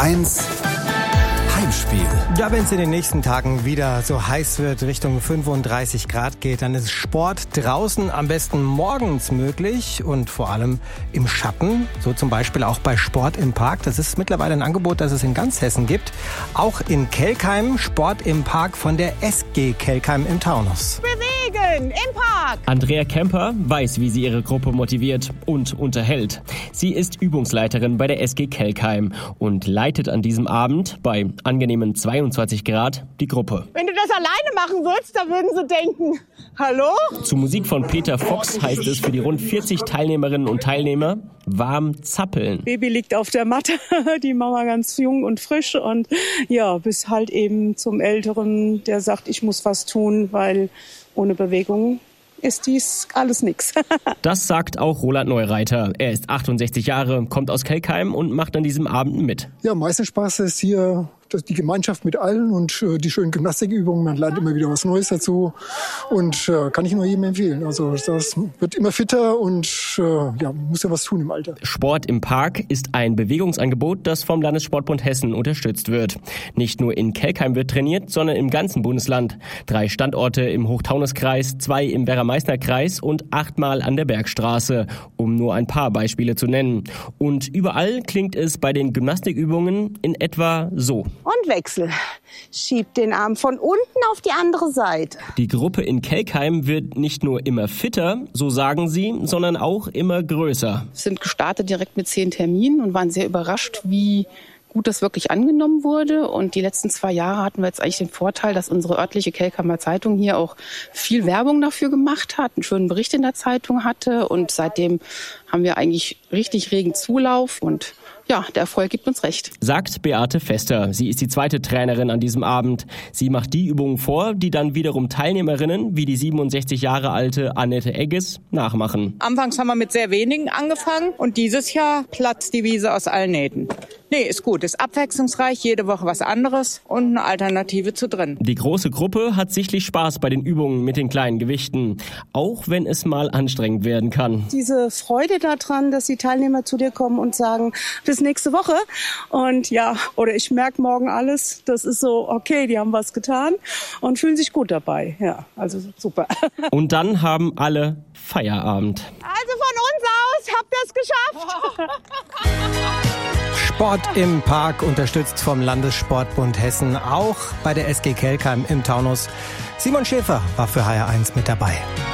HR1 Heimspiel. Ja, wenn es in den nächsten Tagen wieder so heiß wird, Richtung 35 Grad geht, dann ist Sport draußen am besten morgens möglich und vor allem im Schatten. So zum Beispiel auch bei Sport im Park. Das ist mittlerweile ein Angebot, das es in ganz Hessen gibt. Auch in Kelkheim, Sport im Park von der SG Kelkheim im Taunus. Bewegen im Park! Andrea Kemper weiß, wie sie ihre Gruppe motiviert und unterhält. Sie ist Übungsleiterin bei der SG Kelkheim und leitet an diesem Abend bei angenehmen 22 Grad die Gruppe. Wenn du das alleine machen würdest, dann würden sie denken, hallo? Zu Musik von Peter Fox heißt es für die rund 40 Teilnehmerinnen und Teilnehmer warm zappeln. Baby liegt auf der Matte, die Mama ganz jung und frisch und ja, bis halt eben zum Älteren, der sagt, ich muss was tun, weil ohne Bewegung ist dies alles nix. Das sagt auch Roland Neureiter. Er ist 68 Jahre, kommt aus Kelkheim und macht an diesem Abend mit. Ja, am meisten Spaß ist hier die Gemeinschaft mit allen und die schönen Gymnastikübungen. Man lernt immer wieder was Neues dazu und kann ich nur jedem empfehlen. Also das wird immer fitter und muss ja was tun im Alter. Sport im Park ist ein Bewegungsangebot, das vom Landessportbund Hessen unterstützt wird. Nicht nur in Kelkheim wird trainiert, sondern im ganzen Bundesland. 3 Standorte im Hochtaunuskreis, 2 im Werra-Meißner-Kreis und 8-mal an der Bergstraße, um nur ein paar Beispiele zu nennen. Und überall klingt es bei den Gymnastikübungen in etwa so. Und Wechsel. Schiebt den Arm von unten auf die andere Seite. Die Gruppe in Kelkheim wird nicht nur immer fitter, so sagen sie, sondern auch immer größer. Wir sind gestartet direkt mit 10 Terminen und waren sehr überrascht, wie gut das wirklich angenommen wurde. Und die letzten 2 Jahre hatten wir jetzt eigentlich den Vorteil, dass unsere örtliche Kelkheimer Zeitung hier auch viel Werbung dafür gemacht hat, einen schönen Bericht in der Zeitung hatte. Und seitdem haben wir eigentlich richtig regen Zulauf und ja, der Erfolg gibt uns recht. Sagt Beate Fester. Sie ist die zweite Trainerin an diesem Abend. Sie macht die Übungen vor, die dann wiederum Teilnehmerinnen wie die 67 Jahre alte Annette Egges nachmachen. Anfangs haben wir mit sehr wenigen angefangen und dieses Jahr platzt die Wiese aus allen Nähten. Nee, ist gut, ist abwechslungsreich, jede Woche was anderes und eine Alternative zu drin. Die große Gruppe hat sichtlich Spaß bei den Übungen mit den kleinen Gewichten, auch wenn es mal anstrengend werden kann. Diese Freude daran, dass die Teilnehmer zu dir kommen und sagen, bis nächste Woche und ja, oder ich merke morgen alles, das ist so, okay, die haben was getan und fühlen sich gut dabei. Ja, also super. Und dann haben alle Feierabend. Also von uns aus habt ihr es geschafft. Sport im Park, unterstützt vom Landessportbund Hessen, auch bei der SG Kelkheim im Taunus. Simon Schäfer war für HR1 mit dabei.